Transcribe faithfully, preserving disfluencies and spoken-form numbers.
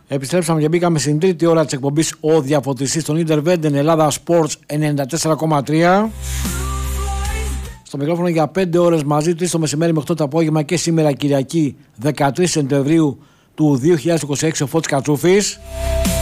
Επιστρέψαμε και μπήκαμε στην τρίτη ώρα της εκπομπής Ο Διαφωτιστής στον Ιντερβέντεν Ελλάδα Sports ενενήντα τέσσερα κόμμα τρία. Στο μικρόφωνο για πέντε ώρες μαζί, τρεις το μεσημέρι με οκτώ το απόγευμα και σήμερα Κυριακή δεκατρείς Σεπτεμβρίου του δύο χιλιάδες είκοσι έξι ο Φώτης Κατσούφης.